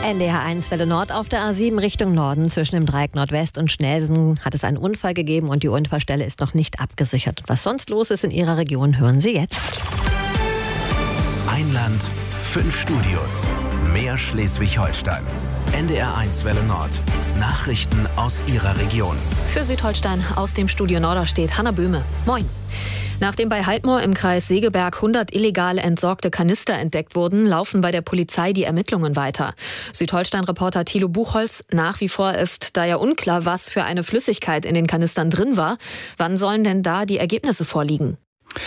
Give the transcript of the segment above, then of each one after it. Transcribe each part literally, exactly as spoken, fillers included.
N D R eins Welle Nord auf der A sieben Richtung Norden. Zwischen dem Dreieck Nordwest und Schnelsen hat es einen Unfall gegeben und die Unfallstelle ist noch nicht abgesichert. Was sonst los ist in Ihrer Region, hören Sie jetzt. Ein Land, fünf Studios, mehr Schleswig-Holstein. N D R eins Welle Nord. Nachrichten aus Ihrer Region. Für Südholstein aus dem Studio Norderstedt Hanna Böhme. Moin. Nachdem bei Heidmoor im Kreis Segeberg hundert illegal entsorgte Kanister entdeckt wurden, laufen bei der Polizei die Ermittlungen weiter. Südholstein-Reporter Thilo Buchholz: Nach wie vor ist da ja unklar, was für eine Flüssigkeit in den Kanistern drin war. Wann sollen denn da die Ergebnisse vorliegen?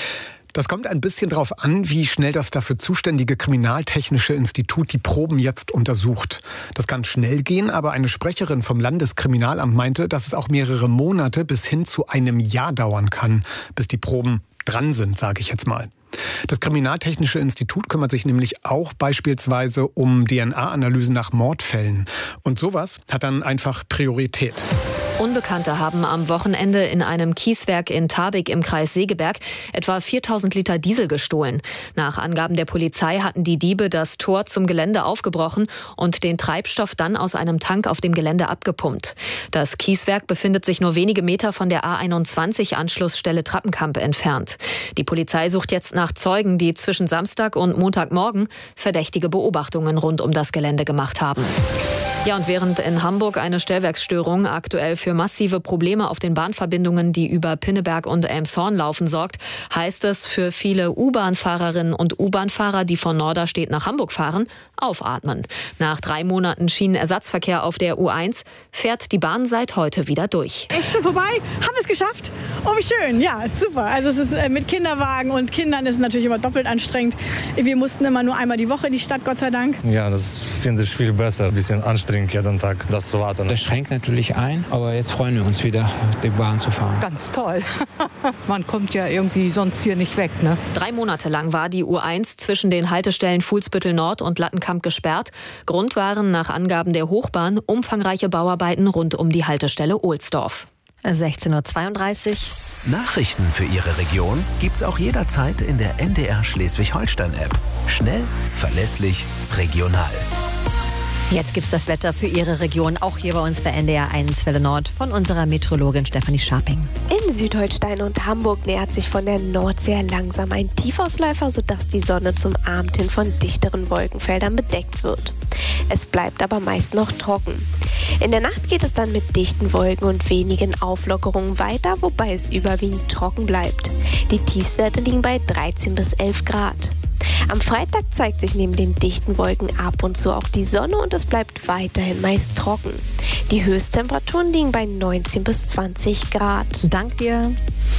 Das kommt ein bisschen darauf an, wie schnell das dafür zuständige Kriminaltechnische Institut die Proben jetzt untersucht. Das kann schnell gehen, aber eine Sprecherin vom Landeskriminalamt meinte, dass es auch mehrere Monate bis hin zu einem Jahr dauern kann, bis die Proben dran sind, sage ich jetzt mal. Das Kriminaltechnische Institut kümmert sich nämlich auch beispielsweise um D N A-Analysen nach Mordfällen. Und sowas hat dann einfach Priorität. Unbekannte haben am Wochenende in einem Kieswerk in Tarbig im Kreis Segeberg etwa viertausend Liter Diesel gestohlen. Nach Angaben der Polizei hatten die Diebe das Tor zum Gelände aufgebrochen und den Treibstoff dann aus einem Tank auf dem Gelände abgepumpt. Das Kieswerk befindet sich nur wenige Meter von der A einundzwanzig Anschlussstelle Trappenkamp entfernt. Die Polizei sucht jetzt nach Zeugen, die zwischen Samstag und Montagmorgen verdächtige Beobachtungen rund um das Gelände gemacht haben. Ja, und während in Hamburg eine Stellwerksstörung aktuell für massive Probleme auf den Bahnverbindungen, die über Pinneberg und Elmshorn laufen, sorgt, heißt es für viele U-Bahn-Fahrerinnen und U-Bahn-Fahrer, die von Norderstedt nach Hamburg fahren, aufatmen. Nach drei Monaten Schienenersatzverkehr auf der U eins fährt die Bahn seit heute wieder durch. Echt schon vorbei? Haben wir es geschafft? Oh, wie schön. Ja, super. Also es ist äh, mit Kinderwagen und Kindern ist es natürlich immer doppelt anstrengend. Wir mussten immer nur einmal die Woche in die Stadt, Gott sei Dank. Ja, das finde ich viel besser. Ein bisschen anstrengend jeden Tag, das zu warten. Das schränkt natürlich ein, aber jetzt freuen wir uns wieder, die Bahn zu fahren. Ganz toll. Man kommt ja irgendwie sonst hier nicht weg, ne? Drei Monate lang war die U eins zwischen den Haltestellen Fuhlsbüttel Nord und Lattenkamp gesperrt. Grund waren nach Angaben der Hochbahn umfangreiche Bauarbeiten rund um die Haltestelle Ohlsdorf. sechzehn Uhr zweiunddreißig. Nachrichten für Ihre Region gibt's auch jederzeit in der N D R Schleswig-Holstein-App. Schnell, verlässlich, regional. Jetzt gibt's das Wetter für Ihre Region, auch hier bei uns bei N D R eins Welle Nord von unserer Meteorologin Stefanie Scharping. In Südholstein und Hamburg nähert sich von der Nordsee langsam ein Tiefausläufer, sodass die Sonne zum Abend hin von dichteren Wolkenfeldern bedeckt wird. Es bleibt aber meist noch trocken. In der Nacht geht es dann mit dichten Wolken und wenigen Auflockerungen weiter, wobei es überwiegend trocken bleibt. Die Tiefstwerte liegen bei dreizehn bis elf Grad. Am Freitag zeigt sich neben den dichten Wolken ab und zu auch die Sonne und es bleibt weiterhin meist trocken. Die Höchsttemperaturen liegen bei neunzehn bis zwanzig Grad. Dank dir.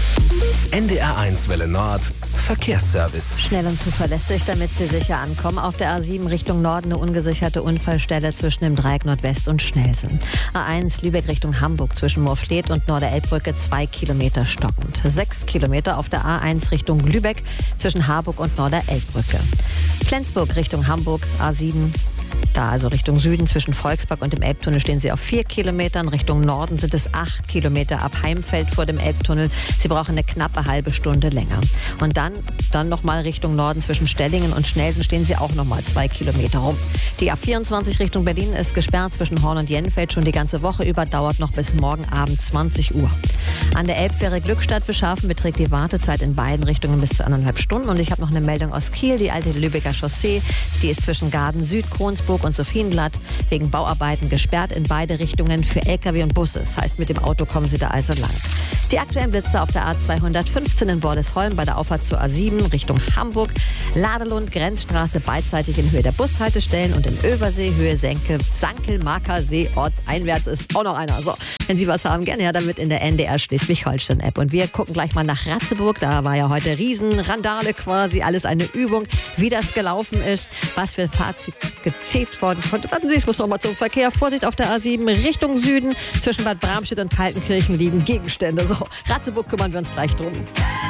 N D R eins Welle Nord, Verkehrsservice. Schnell und zuverlässig, damit Sie sicher ankommen. Auf der A sieben Richtung Norden eine ungesicherte Unfallstelle zwischen dem Dreieck Nordwest und Schnelsen. A eins Lübeck Richtung Hamburg zwischen Moorfleet und Norderelbbrücke zwei Kilometer stockend. Sechs Kilometer auf der A eins Richtung Lübeck zwischen Harburg und Norderelbbrücke. Flensburg Richtung Hamburg, A sieben. Da also Richtung Süden zwischen Volkspark und dem Elbtunnel stehen Sie auf vier Kilometern. Richtung Norden sind es acht Kilometer ab Heimfeld vor dem Elbtunnel. Sie brauchen eine knappe halbe Stunde länger. Und dann, dann nochmal Richtung Norden zwischen Stellingen und Schnelsen stehen Sie auch nochmal zwei Kilometer rum. Die A vierundzwanzig Richtung Berlin ist gesperrt zwischen Horn und Jenfeld schon die ganze Woche über, dauert noch bis morgen Abend zwanzig Uhr. An der Elbfähre Glückstadt für Schafen beträgt die Wartezeit in beiden Richtungen bis zu anderthalb Stunden. Und ich habe noch eine Meldung aus Kiel, die alte Lübecker Chaussee. Die ist zwischen Garden Süd, Kronsburg und Sophienglatt wegen Bauarbeiten gesperrt in beide Richtungen für L K W und Busse. Das heißt, mit dem Auto kommen Sie da also lang. Die aktuellen Blitze auf der A zweihundertfünfzehn in Bordesholm bei der Auffahrt zur A sieben Richtung Hamburg. Ladelund, Grenzstraße beidseitig in Höhe der Bushaltestellen und im Översee Höhe Senkel, Sankel, Markersee, ortseinwärts ist auch noch einer. So, wenn Sie was haben, gerne her damit in der N D R Schleswig-Holstein-App. Und wir gucken gleich mal nach Ratzeburg. Da war ja heute Riesenrandale quasi, alles eine Übung, wie das gelaufen ist, was für Fazit gezählt worden konnte. Warten Sie, es muss noch mal zum Verkehr. Vorsicht auf der A sieben Richtung Süden. Zwischen Bad Bramstedt und Kaltenkirchen liegen Gegenstände. So, Ratzeburg kümmern wir uns gleich drum.